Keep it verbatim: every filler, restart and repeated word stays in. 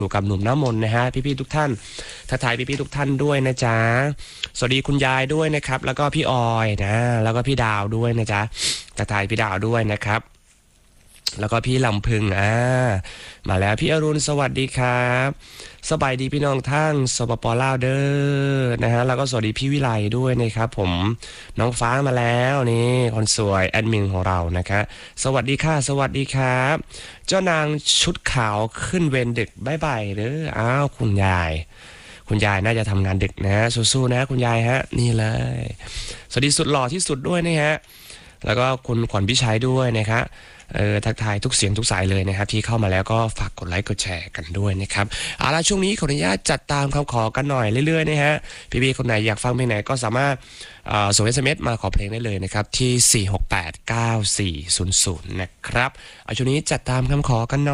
อยู่กับหนุ่มน้ำมนต์นะฮะพี่ๆทุกท่านทักทายพี่ๆทุกท่านด้วยนะจ๊ะสวัสดีคุณยายด้วยนะครับแล้วก็พี่ออยนะแล้วก็พี่ดาวด้วยนะจ๊ะทักทายพี่ดาวด้วยนะครับแล้วก็พี่ลำพึงอ่ามาแล้วพี่อรุณสวัสดีครับสบายดีพี่น้องทั้งสปปลาวเด้อนะฮะแล้วก็สวัสดีพี่วิไลด้วยนะครับผมน้องฟ้ามาแล้วนี่คนสวยแอดมินของเรานะครับสวัสดีค่ะสวัสดีครับเจ้านางชุดขาวขึ้นเวรดึกบายบายเด้ออ้าวคุณยายคุณยายน่าจะทำงานดึกนะสู้ๆนะคุณยายฮะนี่เลยสวัสดีสุดหล่อที่สุดด้วยนะฮะแล้วก็คุณขวัญพิชัยด้วยนะครับเออทักทายทุกเสียงทุกสายเลยนะครับที่เข้ามาแล้วก็ฝากกดไลค์กดแชร์กันด้วยนะครับเอาล่ะช่วงนี้ขออนุญาตจัดตามคำขอกันหน่อยเรื่อยๆนะฮะพี่ๆคนไหนอยากฟังเพลงไหนก็สามารถส่ง เอส เอ็ม เอส มาขอเพลงได้เลยนะครับที่สี่ หก แปด เก้า สี่ ศูนย์ ศูนย์นะครับเอาช่วงนี้จัดตามคำขอกันหน่อย